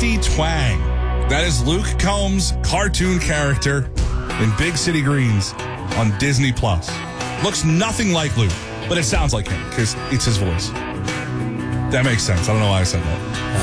Rusty Twang. That is Luke Combs' cartoon character in Big City Greens on Disney+. Looks nothing like Luke, but it sounds like him because it's his voice. That makes sense. I don't know why I said that.